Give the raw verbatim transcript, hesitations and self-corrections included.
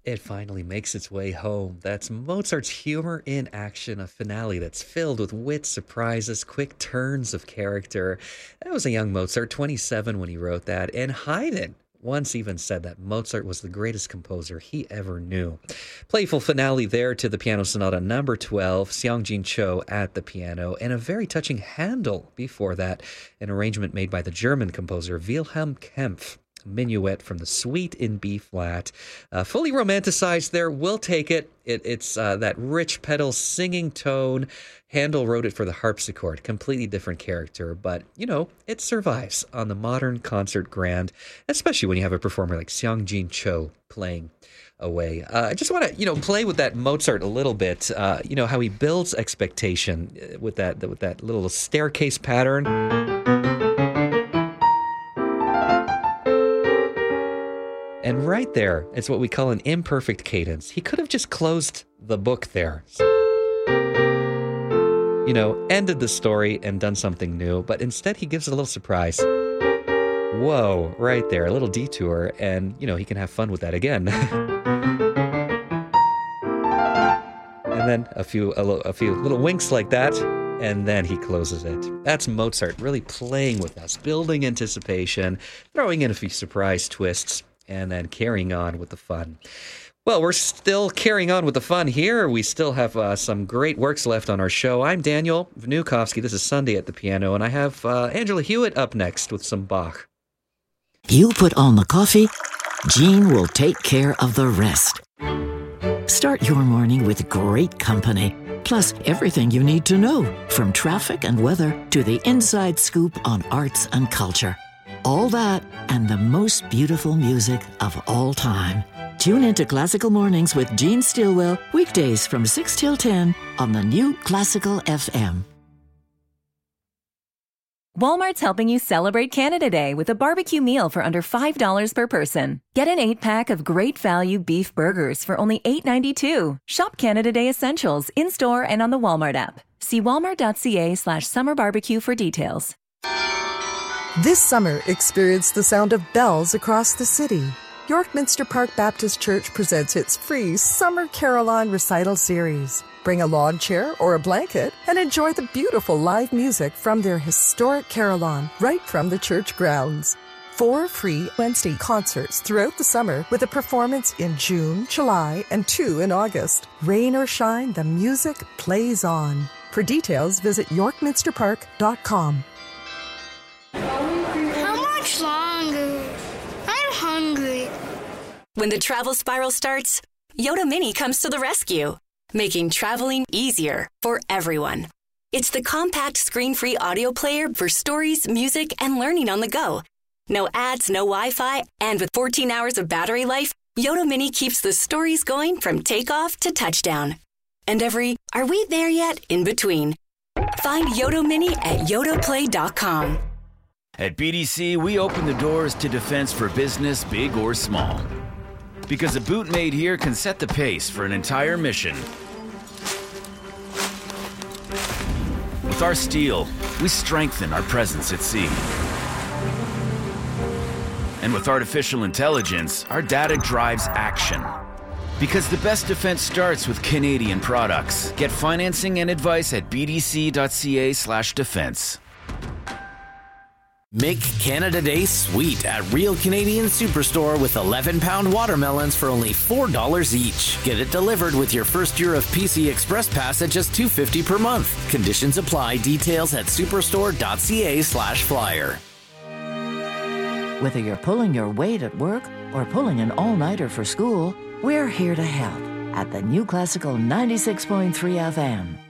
It finally makes its way home. That's Mozart's humor in action, a finale that's filled with wit, surprises, quick turns of character. That was a young Mozart, twenty-seven when he wrote that, and Haydn once even said that Mozart was the greatest composer he ever knew. Playful finale there to the Piano Sonata number twelve, Seong-Jin Cho at the piano, and a very touching Handel before that, an arrangement made by the German composer Wilhelm Kempff. Minuet from the Suite in B-flat. Uh, fully romanticized there, we'll take it. it it's uh, that rich pedal singing tone. Handel wrote it for the harpsichord, completely different character, but, you know, it survives on the modern concert grand, especially when you have a performer like Seong-Jin Cho playing away. Uh, I just want to, you know, play with that Mozart a little bit, uh, you know, how he builds expectation with that, with that little staircase pattern. And right there, it's what we call an imperfect cadence. He could have just closed the book there. You know, ended the story and done something new, but instead he gives a little surprise. Whoa, right there, a little detour, and, you know, he can have fun with that again. And then a few, a, lo- a few little winks like that, and then he closes it. That's Mozart really playing with us, building anticipation, throwing in a few surprise twists, and then carrying on with the fun. Well, we're still carrying on with the fun here. We still have uh, some great works left on our show. I'm Daniel Vnukovsky. This is Sunday at the Piano, and I have uh, Angela Hewitt up next with some Bach. You put on the coffee, Jean will take care of the rest. Start your morning with great company, plus everything you need to know, from traffic and weather to the inside scoop on arts and culture. All that and the most beautiful music of all time. Tune into Classical Mornings with Gene Stillwell, weekdays from six till ten on the new Classical F M. Walmart's helping you celebrate Canada Day with a barbecue meal for under five dollars per person. Get an eight-pack of great value beef burgers for only eight ninety-two. Shop Canada Day Essentials in-store and on the Walmart app. See walmart.ca slash summer barbecue for details. This summer, experience the sound of bells across the city. York Minster Park Baptist Church presents its free Summer Carillon Recital Series. Bring a lawn chair or a blanket and enjoy the beautiful live music from their historic carillon right from the church grounds. Four free Wednesday concerts throughout the summer with a performance in June, July, and two in August. Rain or shine, the music plays on. For details, visit york minster park dot com. How much longer? I'm hungry. When the travel spiral starts, Yoda Mini comes to the rescue, making traveling easier for everyone. It's the compact screen-free audio player for stories, music, and learning on the go. No ads, no Wi-Fi, and with fourteen hours of battery life, Yoda Mini keeps the stories going from takeoff to touchdown. And every "are we there yet?" in between. Find Yoda Mini at yoda play dot com. At B D C, we open the doors to defense for business, big or small. Because a boot made here can set the pace for an entire mission. With our steel, we strengthen our presence at sea. And with artificial intelligence, our data drives action. Because the best defense starts with Canadian products. Get financing and advice at bdc.ca slash defense. Make Canada Day sweet at Real Canadian Superstore with eleven pound watermelons for only four dollars each. Get it delivered with your first year of P C Express Pass at just two dollars and fifty cents per month. Conditions apply. Details at superstore.ca slash flyer. Whether you're pulling your weight at work or pulling an all-nighter for school, we're here to help at the new Classical ninety-six point three F M.